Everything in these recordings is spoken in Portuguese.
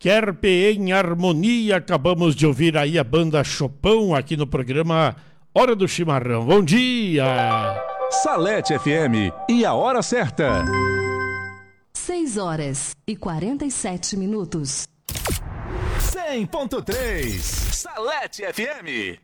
Querpe em Harmonia. Acabamos de ouvir aí a banda Chopão aqui no programa Hora do Chimarrão. Bom dia! Salete FM e a hora certa. 6h47. 100.3 Salete FM.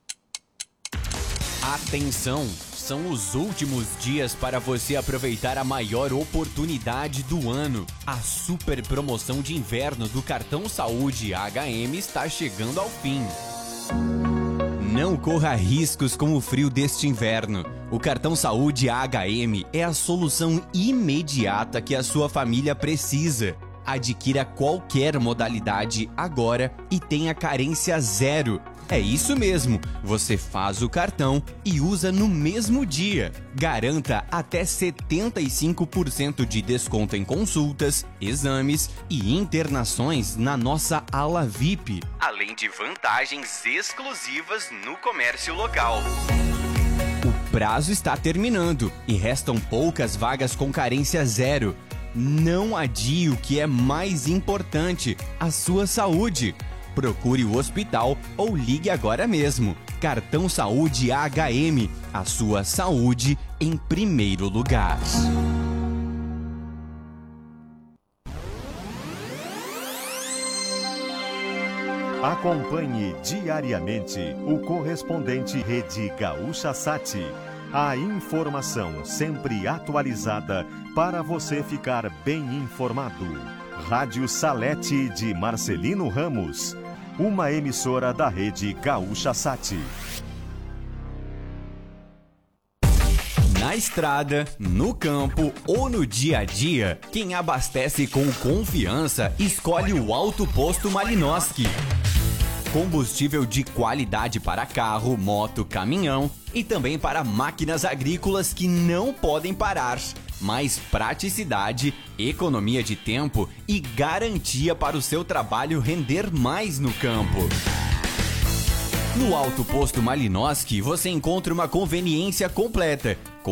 Atenção! São os últimos dias para você aproveitar a maior oportunidade do ano. A super promoção de inverno do Cartão Saúde HM está chegando ao fim. Não corra riscos com o frio deste inverno. O Cartão Saúde HM é a solução imediata que a sua família precisa. Adquira qualquer modalidade agora e tenha carência zero. É isso mesmo, você faz o cartão e usa no mesmo dia. Garanta até 75% de desconto em consultas, exames e internações na nossa ala VIP. Além de vantagens exclusivas no comércio local. O prazo está terminando e restam poucas vagas com carência zero. Não adie o que é mais importante, a sua saúde. Procure o hospital ou ligue agora mesmo. Cartão Saúde HM, a sua saúde em primeiro lugar. Acompanhe diariamente o correspondente Rede Gaúcha Sati. A informação sempre atualizada para você ficar bem informado. Rádio Salete de Marcelino Ramos, uma emissora da Rede Gaúcha Sati. Na estrada, no campo ou no dia a dia, quem abastece com confiança escolhe o Alto Posto Malinoski. Combustível de qualidade para carro, moto, caminhão e também para máquinas agrícolas que não podem parar. Mais praticidade, economia de tempo e garantia para o seu trabalho render mais no campo. No Alto Posto Malinoski você encontra uma conveniência completa